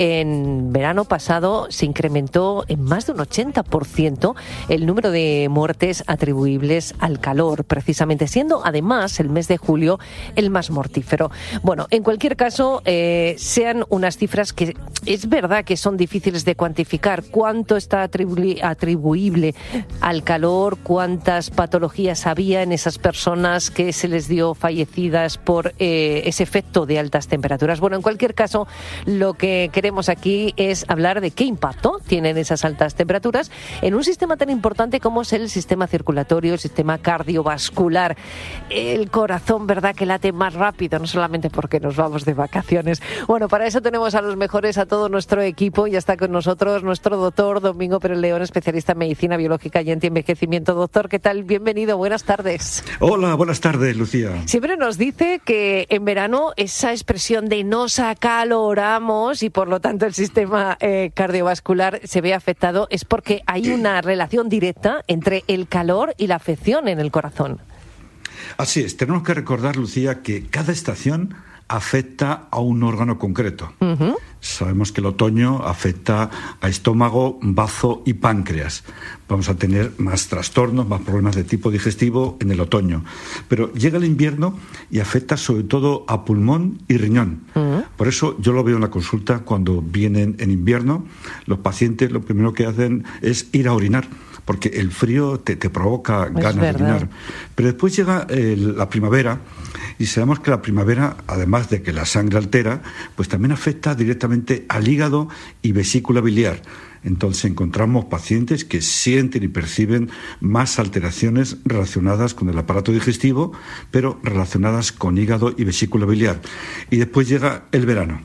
en verano pasado se incrementó en más de un 80% el número de muertes atribuibles al calor, precisamente siendo además el mes de julio el más mortífero. Bueno, en cualquier caso, sean unas cifras que es verdad que son difíciles de cuantificar. ¿Cuánto está atribuible al calor? ¿Cuántas patologías había en esas personas que se les dio fallecidas por ese efecto de altas temperaturas? Bueno, en cualquier caso, lo que queremos aquí es hablar de qué impacto tienen esas altas temperaturas en un sistema tan importante como es el sistema circulatorio, el sistema cardiovascular. El corazón, ¿verdad?, que late más rápido, no solamente porque nos vamos de vacaciones. Bueno, para eso tenemos a los mejores, a todo nuestro equipo. Ya está con nosotros nuestro doctor Domingo Pérez León, especialista en medicina biológica y antienvejecimiento. Doctor, ¿qué tal? Bienvenido, buenas tardes. Hola, buenas tardes, Lucía. Siempre nos dice que en verano esa expresión de nos acaloramos y por lo tanto el sistema cardiovascular se ve afectado es porque hay una relación directa entre el calor y la afección en el corazón. Así es, tenemos que recordar, Lucía, que cada estación afecta a un órgano concreto. Uh-huh. Sabemos que el otoño afecta a estómago, bazo y páncreas. Vamos a tener más trastornos, más problemas de tipo digestivo en el otoño. Pero llega el invierno y afecta sobre todo a pulmón y riñón. Uh-huh. Por eso yo lo veo en la consulta cuando vienen en invierno. Los pacientes lo primero que hacen es ir a orinar, porque el frío te provoca ganas de orinar. Pero después llega la primavera y sabemos que la primavera, además de que la sangre altera, pues también afecta directamente al hígado y vesícula biliar. Entonces encontramos pacientes que sienten y perciben más alteraciones relacionadas con el aparato digestivo, pero relacionadas con hígado y vesícula biliar. Y después llega el verano.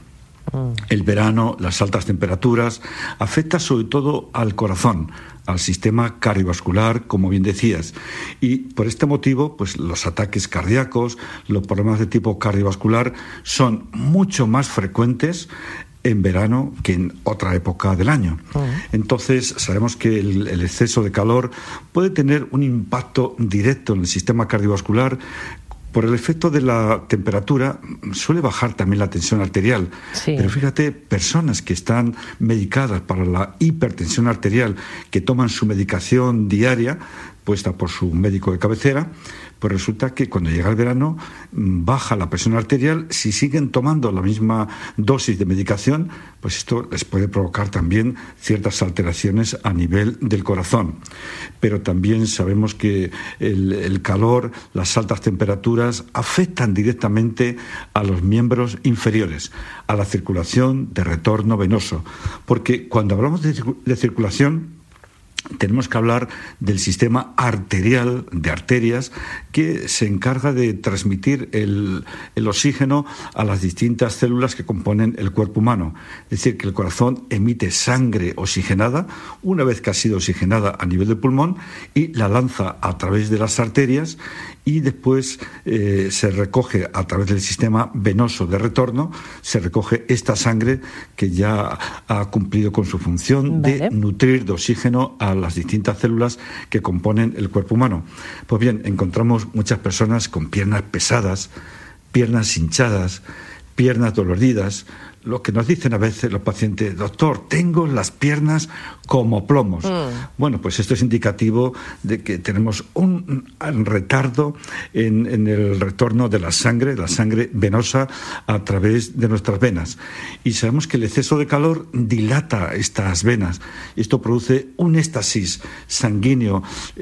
El verano, las altas temperaturas, afecta sobre todo al corazón, al sistema cardiovascular, como bien decías. Y por este motivo, pues los ataques cardíacos, los problemas de tipo cardiovascular son mucho más frecuentes en verano que en otra época del año. Entonces, sabemos que el exceso de calor puede tener un impacto directo en el sistema cardiovascular. Por el efecto de la temperatura suele bajar también la tensión arterial. Sí. Pero fíjate, personas que están medicadas para la hipertensión arterial, que toman su medicación diaria, puesta por su médico de cabecera, pues resulta que cuando llega el verano baja la presión arterial. Si siguen tomando la misma dosis de medicación, pues esto les puede provocar también ciertas alteraciones a nivel del corazón. Pero también sabemos que el calor, las altas temperaturas afectan directamente a los miembros inferiores, a la circulación de retorno venoso. Porque cuando hablamos de circulación, tenemos que hablar del sistema arterial, de arterias, que se encarga de transmitir el oxígeno a las distintas células que componen el cuerpo humano. Es decir, que el corazón emite sangre oxigenada, una vez que ha sido oxigenada a nivel del pulmón, y la lanza a través de las arterias, y después se recoge a través del sistema venoso de retorno, se recoge esta sangre que ya ha cumplido con su función de nutrir de oxígeno a las distintas células que componen el cuerpo humano. Pues bien, encontramos muchas personas con piernas pesadas, piernas hinchadas, piernas doloridas. Lo que nos dicen a veces los pacientes: doctor, tengo las piernas como plomos. Bueno, pues esto es indicativo de que tenemos un retardo en el retorno de la sangre venosa a través de nuestras venas. Y sabemos que el exceso de calor dilata estas venas. Esto produce un éxtasis sanguíneo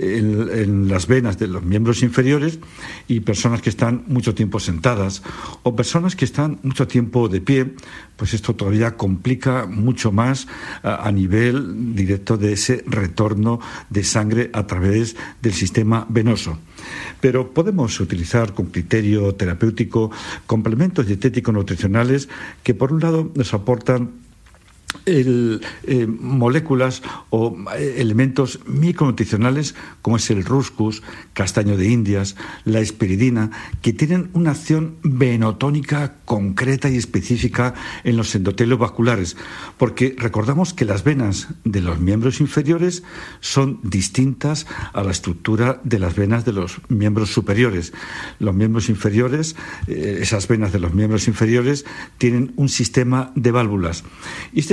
en las venas de los miembros inferiores, y personas que están mucho tiempo sentadas o personas que están mucho tiempo de pie, pues esto todavía complica mucho más a nivel directo de ese retorno de sangre a través del sistema venoso. Pero podemos utilizar con criterio terapéutico complementos dietético-nutricionales que, por un lado, nos aportan moléculas o elementos micronutricionales como es el ruscus, castaño de Indias, la espiridina, que tienen una acción venotónica concreta y específica en los endotelios vasculares, porque recordamos que las venas de los miembros inferiores son distintas a la estructura de las venas de los miembros superiores. Los miembros inferiores, esas venas de los miembros inferiores tienen un sistema de válvulas. Y este